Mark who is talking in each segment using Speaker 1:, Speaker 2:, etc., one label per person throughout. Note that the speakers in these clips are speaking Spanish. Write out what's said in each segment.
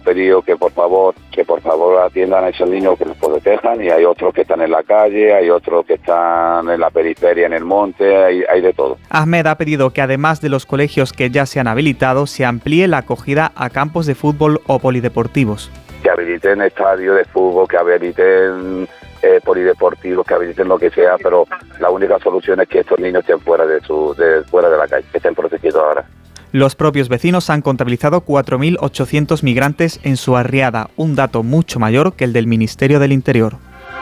Speaker 1: hemos pedido que por favor atiendan a esos niños, que los protejan, y hay otros que están en la calle, hay otros que están en la periferia, en el monte, hay de todo.
Speaker 2: Ahmed ha pedido que además de los colegios que ya se han habilitado, se amplíe la acogida a campos de fútbol o polideportivos.
Speaker 1: Que habiliten estadios de fútbol, que habiliten polideportivos, que habiliten lo que sea, pero la única solución es que estos niños estén fuera de la calle, que estén protegidos ahora.
Speaker 2: Los propios vecinos han contabilizado 4.800 migrantes en su barriada, un dato mucho mayor que el del Ministerio del Interior.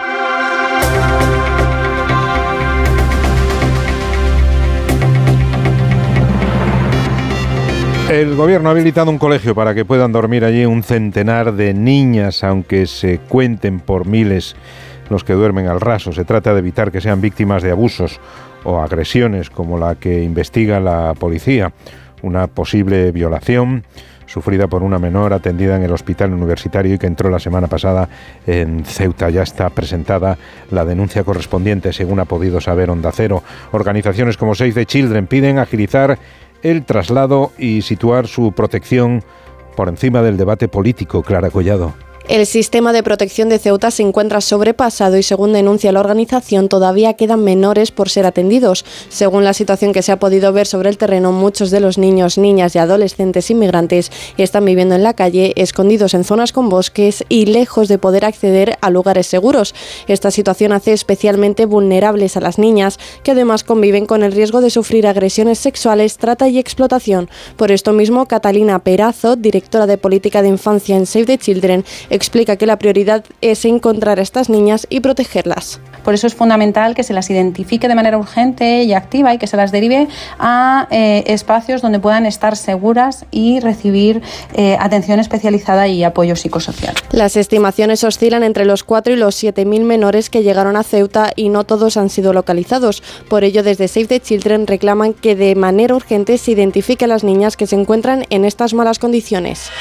Speaker 3: El gobierno ha habilitado un colegio para que puedan dormir allí un centenar de niñas, aunque se cuenten por miles los que duermen al raso. Se trata de evitar que sean víctimas de abusos o agresiones como la que investiga la policía, una posible violación sufrida por una menor atendida en el hospital universitario y que entró la semana pasada en Ceuta. Ya está presentada la denuncia correspondiente, según ha podido saber Onda Cero. Organizaciones como Save the Children piden agilizar el traslado y situar su protección por encima del debate político. Clara Collado.
Speaker 4: El sistema de protección de Ceuta se encuentra sobrepasado y, según denuncia la organización, todavía quedan menores por ser atendidos. Según la situación que se ha podido ver sobre el terreno, muchos de los niños, niñas y adolescentes inmigrantes están viviendo en la calle, escondidos en zonas con bosques y lejos de poder acceder a lugares seguros. Esta situación hace especialmente vulnerables a las niñas, que además conviven con el riesgo de sufrir agresiones sexuales, trata y explotación. Por esto mismo, Catalina Perazo, directora de Política de Infancia en Save the Children, explica que la prioridad es encontrar a estas niñas y protegerlas.
Speaker 5: Por eso es fundamental que se las identifique de manera urgente y activa y que se las derive a espacios donde puedan estar seguras y recibir atención especializada y apoyo psicosocial.
Speaker 4: Las estimaciones oscilan entre los 4 y los 7.000 menores que llegaron a Ceuta y no todos han sido localizados. Por ello, desde Save the Children reclaman que de manera urgente se identifique a las niñas que se encuentran en estas malas condiciones.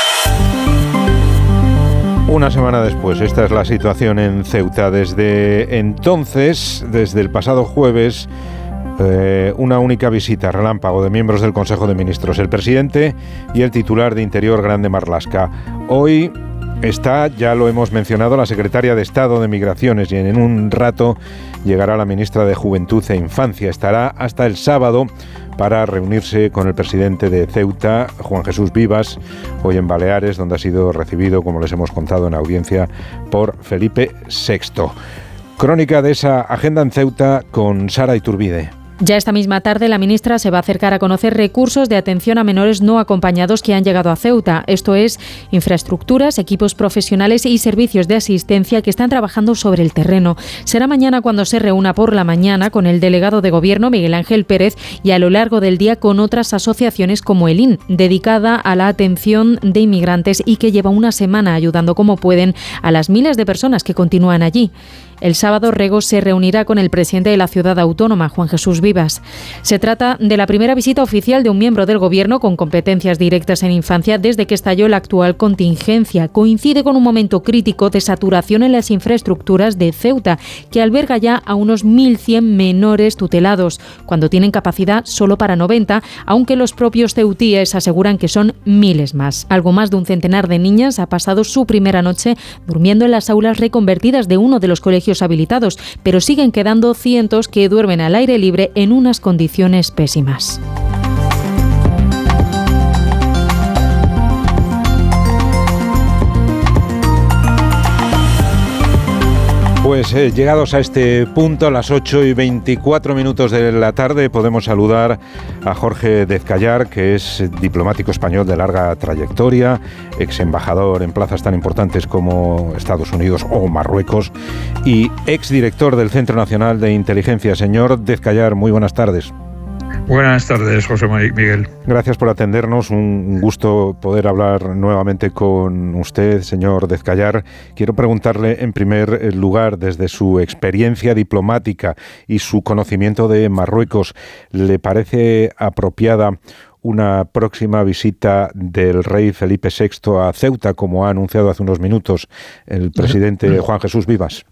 Speaker 3: Una semana después, esta es la situación en Ceuta. Desde entonces, desde el pasado jueves, una única visita relámpago de miembros del Consejo de Ministros, el presidente y el titular de Interior, Grande Marlaska. Hoy está, ya lo hemos mencionado, la secretaria de Estado de Migraciones y en un rato llegará la ministra de Juventud e Infancia. Estará hasta el sábado para reunirse con el presidente de Ceuta, Juan Jesús Vivas, hoy en Baleares, donde ha sido recibido, como les hemos contado en audiencia, por Felipe VI. Crónica de esa agenda en Ceuta con Sara Iturbide.
Speaker 6: Ya esta misma tarde la ministra se va a acercar a conocer recursos de atención a menores no acompañados que han llegado a Ceuta. Esto es, infraestructuras, equipos profesionales y servicios de asistencia que están trabajando sobre el terreno. Será mañana cuando se reúna por la mañana con el delegado de Gobierno, Miguel Ángel Pérez, y a lo largo del día con otras asociaciones como el IN, dedicada a la atención de inmigrantes y que lleva una semana ayudando como pueden a las miles de personas que continúan allí. El sábado Rego se reunirá con el presidente de la ciudad autónoma, Juan Jesús Vivas. Se trata de la primera visita oficial de un miembro del Gobierno con competencias directas en infancia desde que estalló la actual contingencia. Coincide con un momento crítico de saturación en las infraestructuras de Ceuta, que alberga ya a unos 1.100 menores tutelados, cuando tienen capacidad solo para 90, aunque los propios ceutíes aseguran que son miles más. Algo más de un centenar de niñas ha pasado su primera noche durmiendo en las aulas reconvertidas de uno de los colegios habilitados, pero siguen quedando cientos que duermen al aire libre en unas condiciones pésimas.
Speaker 3: Pues llegados a este punto, a las 8:24 de la tarde, podemos saludar a Jorge Dezcayar, que es diplomático español de larga trayectoria, ex embajador en plazas tan importantes como Estados Unidos o Marruecos y ex director del Centro Nacional de Inteligencia. Señor Dezcayar, muy buenas tardes.
Speaker 7: Buenas tardes, José Miguel.
Speaker 3: Gracias por atendernos. Un gusto poder hablar nuevamente con usted, señor Dezcayar. Quiero preguntarle, en primer lugar, desde su experiencia diplomática y su conocimiento de Marruecos, ¿le parece una próxima visita del rey Felipe VI a Ceuta, como ha anunciado hace unos minutos el presidente Juan Jesús Vivas?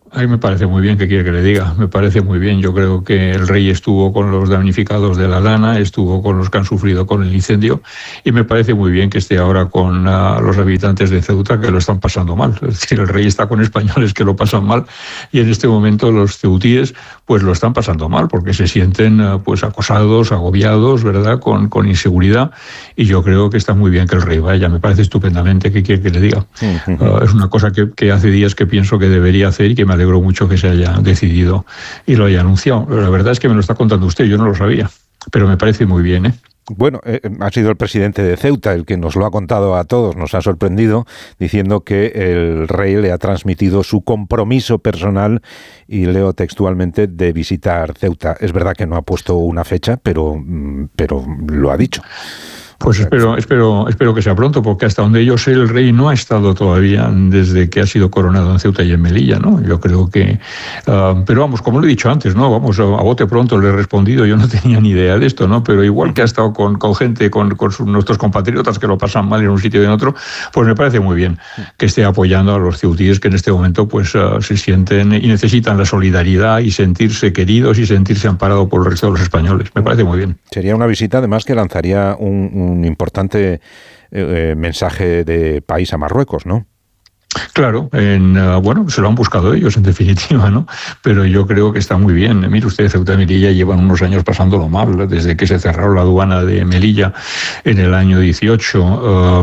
Speaker 7: A mí me parece muy bien, ¿qué quiere que le diga? Me parece muy bien. Yo creo que el rey estuvo con los damnificados de la Dana, estuvo con los que han sufrido con el incendio, y me parece muy bien que esté ahora con los habitantes de Ceuta, que lo están pasando mal. Es decir, el rey está con españoles que lo pasan mal, y en este momento los ceutíes pues lo están pasando mal, porque se sienten pues acosados, agobiados, ¿verdad?, con inseguridad, y yo creo que está muy bien que el rey vaya. Me parece estupendamente, ¿qué quiere que le diga? Es una cosa que hace días que pienso que debería hacer y que me alegro mucho que se haya decidido y lo haya anunciado. La verdad es que me lo está contando usted, yo no lo sabía, pero me parece muy bien, ¿eh?
Speaker 3: Bueno, ha sido el presidente de Ceuta el que nos lo ha contado a todos, nos ha sorprendido diciendo que el rey le ha transmitido su compromiso personal, y leo textualmente, de visitar Ceuta. Es verdad que no ha puesto una fecha, pero lo ha dicho.
Speaker 7: Pues espero que sea pronto, porque hasta donde yo sé el rey no ha estado todavía desde que ha sido coronado en Ceuta y en Melilla, ¿no? Yo creo que... pero vamos, como lo he dicho antes, ¿no? Vamos, a bote pronto le he respondido, yo no tenía ni idea de esto, ¿no? Pero igual que ha estado con gente, con nuestros compatriotas que lo pasan mal en un sitio y en otro, pues me parece muy bien que esté apoyando a los ceutíes que en este momento pues se sienten y necesitan la solidaridad y sentirse queridos y sentirse amparados por el resto de los españoles. Me parece muy bien.
Speaker 3: Sería una visita además que lanzaría un importante mensaje de país a Marruecos, ¿no?
Speaker 7: Claro, bueno, se lo han buscado ellos, en definitiva, ¿no? Pero yo creo que está muy bien. Mire usted, Ceuta y Melilla llevan unos años pasándolo mal, desde que se cerraron la aduana de Melilla en el año 18.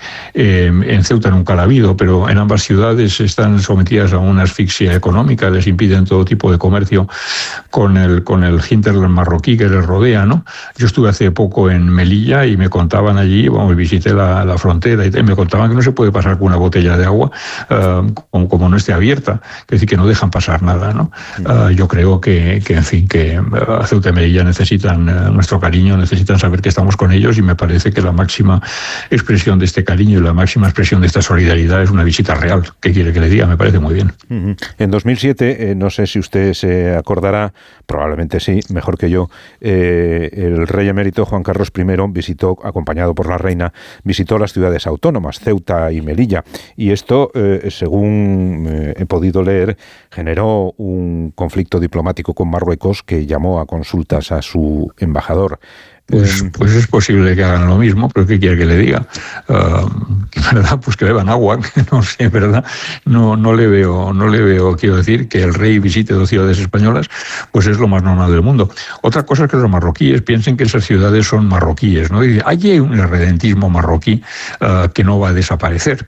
Speaker 7: En Ceuta nunca la ha habido, pero en ambas ciudades están sometidas a una asfixia económica, les impiden todo tipo de comercio con el hinterland marroquí que les rodea, ¿no? Yo estuve hace poco en Melilla y me contaban allí, bueno, visité la frontera y me contaban que no se puede pasar con una botella de agua como no esté abierta, es decir, que no dejan pasar nada, ¿no? Yo creo que en fin, que Ceuta y Melilla necesitan nuestro cariño, necesitan saber que estamos con ellos, y me parece que la máxima expresión de este cariño y la máxima expresión de esta solidaridad es una visita real. ¿Qué quiere que le diga? Me parece muy bien.
Speaker 3: En 2007, no sé si usted se acordará, probablemente sí, mejor que yo, el rey emérito Juan Carlos I visitó, acompañado por la reina, visitó las ciudades autónomas, Ceuta y Melilla, y esto, según he podido leer, generó un conflicto diplomático con Marruecos que llamó a consultas a su embajador.
Speaker 7: Pues es posible que hagan lo mismo, pero ¿qué quiere que le diga? ¿Verdad? Pues que beban agua, no sé, ¿verdad? No le veo, quiero decir, que el rey visite 2 ciudades españolas, pues es lo más normal del mundo. Otra cosa es que los marroquíes piensen que esas ciudades son marroquíes, ¿no? Y hay un irredentismo marroquí que no va a desaparecer,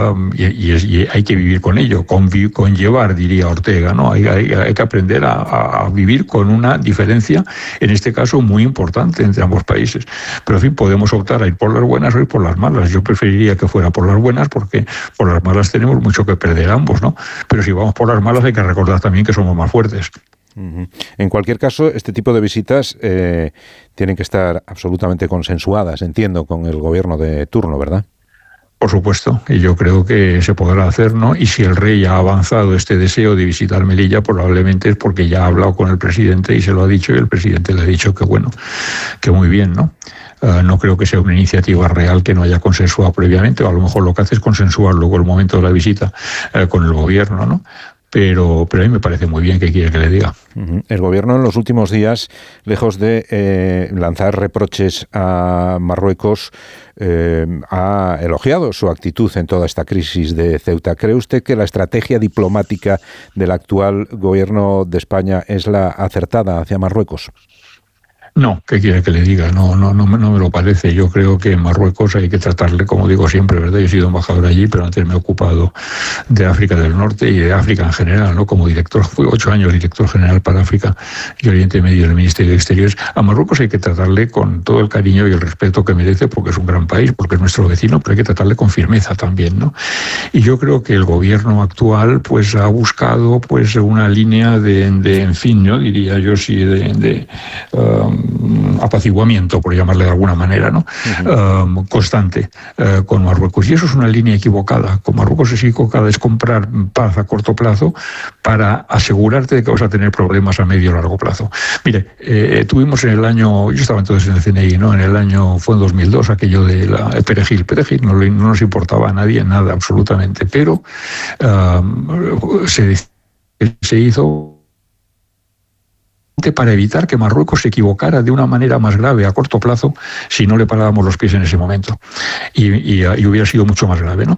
Speaker 7: y hay que vivir con ello, conllevar, diría Ortega, ¿no? Hay que aprender a vivir con una diferencia, en este caso muy importante, entre ambos países. Pero en fin, podemos optar a ir por las buenas o ir por las malas. Yo preferiría que fuera por las buenas, porque por las malas tenemos mucho que perder ambos, ¿no? Pero si vamos por las malas hay que recordar también que somos más fuertes.
Speaker 3: En cualquier caso, este tipo de visitas tienen que estar absolutamente consensuadas, entiendo, con el gobierno de turno, ¿verdad?
Speaker 7: Por supuesto, y yo creo que se podrá hacer, ¿no? Y si el rey ha avanzado este deseo de visitar Melilla, probablemente es porque ya ha hablado con el presidente y se lo ha dicho, y el presidente le ha dicho que bueno, que muy bien, ¿no? No creo que sea una iniciativa real que no haya consensuado previamente, o a lo mejor lo que hace es consensuar luego el momento de la visita con el gobierno, ¿no? Pero a mí me parece muy bien. ¿Qué quiere que le diga?
Speaker 3: El gobierno en los últimos días, lejos de lanzar reproches a Marruecos, ha elogiado su actitud en toda esta crisis de Ceuta. ¿Cree usted que la estrategia diplomática del actual gobierno de España es la acertada hacia Marruecos?
Speaker 7: No, ¿qué quiere que le diga? No me lo parece. Yo creo que en Marruecos hay que tratarle, como digo siempre, ¿verdad? Yo he sido embajador allí, pero antes me he ocupado de África del Norte y de África en general, ¿no? Como director, fui 8 años director general para África y Oriente Medio del Ministerio de Exteriores. A Marruecos hay que tratarle con todo el cariño y el respeto que merece, porque es un gran país, porque es nuestro vecino, pero hay que tratarle con firmeza también, ¿no? Y yo creo que el gobierno actual, pues, ha buscado, pues, una línea de en fin, ¿no? Diría yo, sí, de apaciguamiento, por llamarle de alguna manera, ¿no? Constante con Marruecos. Y eso es una línea equivocada. Con Marruecos es equivocada, es comprar paz a corto plazo para asegurarte de que vas a tener problemas a medio o largo plazo. Mire, tuvimos en el año, yo estaba entonces en el CNI, ¿no? En el año, fue en 2002, aquello de Perejil. Perejil no nos importaba a nadie, nada, absolutamente, pero se que se hizo para evitar que Marruecos se equivocara de una manera más grave a corto plazo si no le parábamos los pies en ese momento. Y hubiera sido mucho más grave, ¿no?